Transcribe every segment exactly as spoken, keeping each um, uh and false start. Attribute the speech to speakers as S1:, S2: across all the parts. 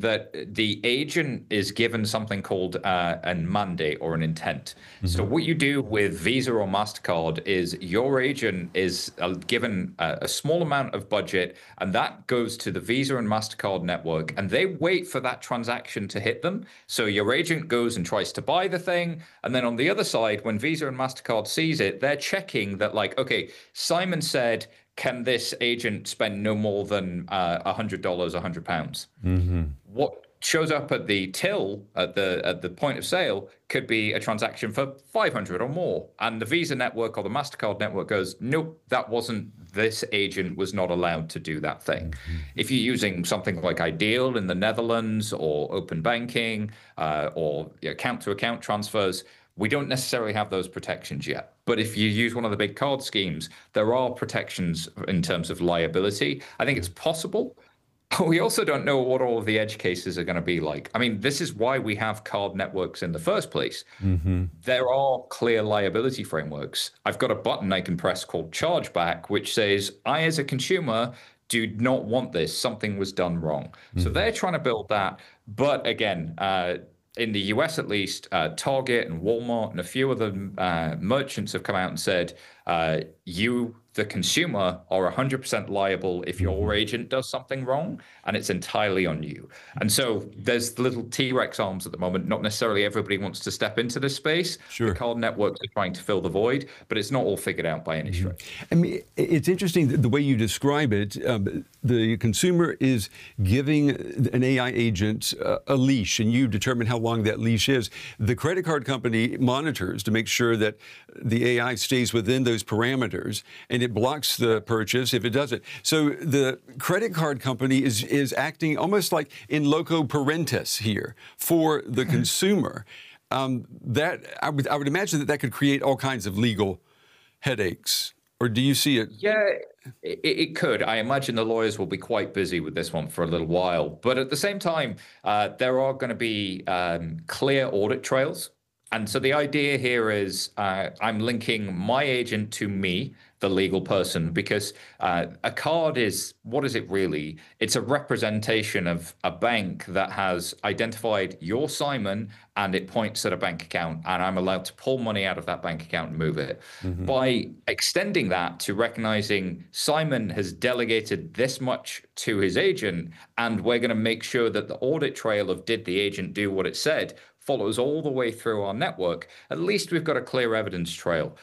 S1: that the agent is given something called uh, a mandate or an intent. Mm-hmm. So what you do with Visa or MasterCard is your agent is uh, given a, a small amount of budget, and that goes to the Visa and MasterCard network, and they wait for that transaction to hit them. So your agent goes and tries to buy the thing, and then on the other side, when Visa and MasterCard sees it, they're checking that, like, okay, Simon said, can this agent spend no more than uh, one hundred dollars, one hundred pounds? Mm-hmm. What shows up at the till, at the at the point of sale, could be a transaction for five hundred or more. And the Visa network or the MasterCard network goes, nope, that wasn't, this agent was not allowed to do that thing. Mm-hmm. If you're using something like Ideal in the Netherlands or open banking uh, or account-to-account transfers, we don't necessarily have those protections yet. But if you use one of the big card schemes, there are protections in terms of liability. I think it's possible. But we also don't know what all of the edge cases are going to be like. I mean, this is why we have card networks in the first place. Mm-hmm. There are clear liability frameworks. I've got a button I can press called chargeback, which says, I, as a consumer, do not want this. Something was done wrong. Mm-hmm. So they're trying to build that. But again, uh, in the U S at least, uh, Target and Walmart and a few other uh, merchants have come out and said, uh, you, the consumer, are one hundred percent liable if your agent does something wrong, and it's entirely on you. And so there's little T-Rex arms at the moment. Not necessarily everybody wants to step into this space.
S2: Sure.
S1: The card networks are trying to fill the void, but it's not all figured out by any stretch.
S2: I mean, it's interesting the way you describe it. Um, the consumer is giving an A I agent uh, a leash, and you determine how long that leash is. The credit card company monitors to make sure that the A I stays within those parameters, and it blocks the purchase if it doesn't. So the credit card company is is acting almost like in loco parentis here for the consumer. Um, that I would I would imagine that that could create all kinds of legal headaches. Or do you see it?
S1: Yeah, it, it could. I imagine the lawyers will be quite busy with this one for a little while. But at the same time, uh, there are going to be um, clear audit trails. And so the idea here is uh, I'm linking my agent to me, the legal person, because uh, a card is, what is it really? It's a representation of a bank that has identified your Simon, and it points at a bank account, and I'm allowed to pull money out of that bank account and move it. Mm-hmm. By extending that to recognizing Simon has delegated this much to his agent, and we're going to make sure that the audit trail of did the agent do what it said follows all the way through our network, at least we've got a clear evidence trail.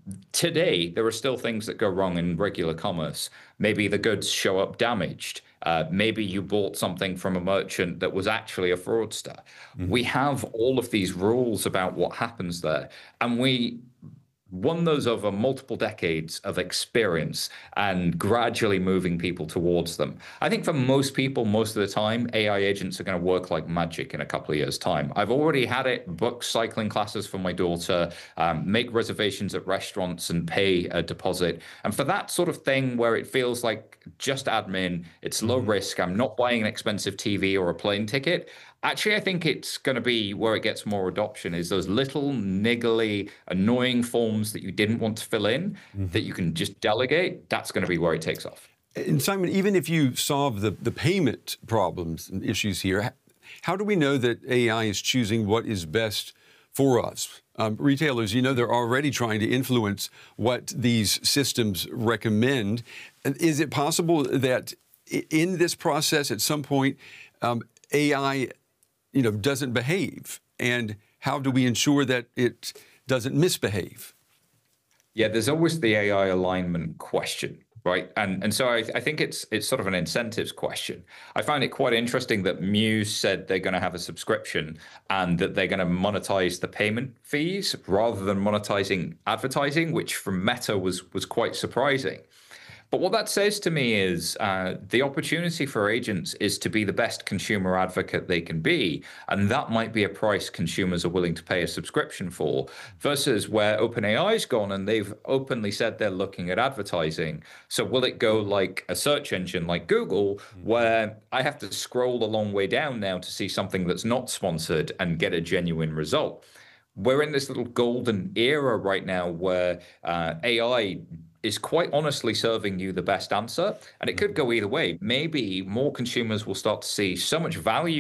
S1: Today, there are still things that go wrong in regular commerce. Maybe the goods show up damaged. Uh, maybe you bought something from a merchant that was actually a fraudster. Mm-hmm. We have all of these rules about what happens there, and we won those over multiple decades of experience and gradually moving people towards them. I think for most people, most of the time, A I agents are going to work like magic in a couple of years' time. I've already had it book cycling classes for my daughter, um, make reservations at restaurants and pay a deposit. And for that sort of thing where it feels like just admin, it's low mm-hmm. risk, I'm not buying an expensive T V or a plane ticket. Actually, I think it's going to be where it gets more adoption is those little niggly, annoying forms that you didn't want to fill in mm-hmm. that you can just delegate. That's going to be where it takes off.
S2: And Simon, even if you solve the, the payment problems and issues here, how do we know that A I is choosing what is best for us? Um, retailers, you know, they're already trying to influence what these systems recommend. Is it possible that in this process, at some point, um, A I you know, doesn't behave? And how do we ensure that it doesn't misbehave?
S1: Yeah, there's always the A I alignment question, right? And and so I, I think it's it's sort of an incentives question. I find it quite interesting that Muse said they're going to have a subscription and that they're going to monetize the payment fees rather than monetizing advertising, which from Meta was was quite surprising. But what that says to me is uh, the opportunity for agents is to be the best consumer advocate they can be. And that might be a price consumers are willing to pay a subscription for, versus where OpenAI's gone and they've openly said they're looking at advertising. So will it go like a search engine like Google, where I have to scroll a long way down now to see something that's not sponsored and get a genuine result? We're in this little golden era right now where uh, A I is quite honestly serving you the best answer. And it could go either way. Maybe more consumers will start to see so much value